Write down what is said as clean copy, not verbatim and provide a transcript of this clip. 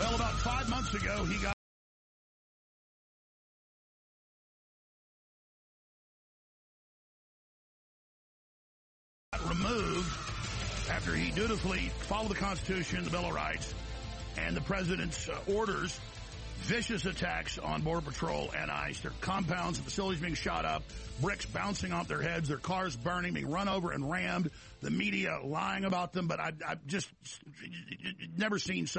Well, about 5 months ago, he got removed after he dutifully followed the Constitution, the Bill of Rights, and the president's orders. Vicious attacks on Border Patrol and ICE. Their compounds and facilities being shot up, bricks bouncing off their heads, their cars burning, being run over and rammed, the media lying about them. But I've just never seen